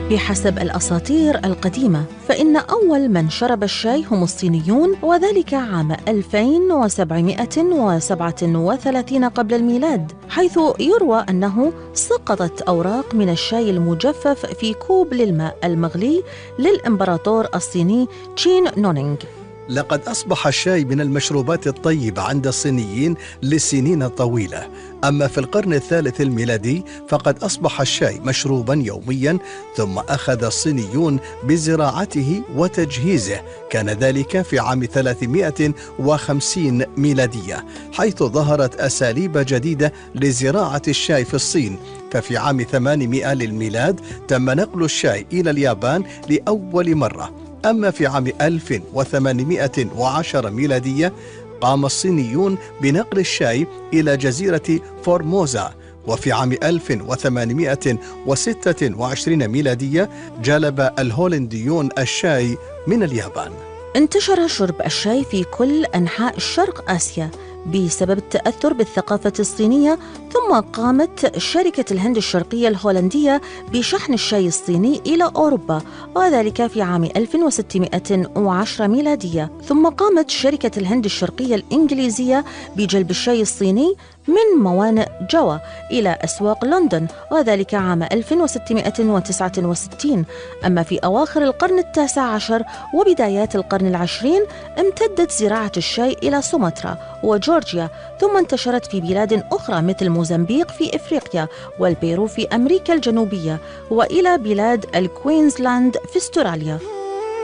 بحسب الأساطير القديمة فإن أول من شرب الشاي هم الصينيون، وذلك عام 2737 قبل الميلاد، حيث يروى أنه سقطت أوراق من الشاي المجفف في كوب للماء المغلي للإمبراطور الصيني تشين نونينغ. لقد أصبح الشاي من المشروبات الطيبة عند الصينيين لسنين طويلة. أما في القرن الثالث الميلادي فقد أصبح الشاي مشروبا يوميا، ثم أخذ الصينيون بزراعته وتجهيزه. كان ذلك في عام 350 ميلادية، حيث ظهرت أساليب جديدة لزراعة الشاي في الصين. ففي عام 800 للميلاد تم نقل الشاي إلى اليابان لأول مرة. أما في عام 1810 ميلادية قام الصينيون بنقل الشاي إلى جزيرة فورموزا. وفي عام 1826 ميلادية جلب الهولنديون الشاي من اليابان. انتشر شرب الشاي في كل أنحاء شرق آسيا بسبب التأثر بالثقافة الصينية، ثم قامت شركة الهند الشرقية الهولندية بشحن الشاي الصيني إلى أوروبا، وذلك في عام 1610 ميلادية. ثم قامت شركة الهند الشرقية الإنجليزية بجلب الشاي الصيني من موانئ جوا إلى أسواق لندن، وذلك عام 1669. أما في أواخر القرن التاسع عشر وبدايات القرن العشرين امتدت زراعة الشاي إلى سومطرة وجورجيا، ثم انتشرت في بلاد أخرى مثل موزمبيق في إفريقيا والبيرو في أمريكا الجنوبية، وإلى بلاد الكوينزلاند في استراليا.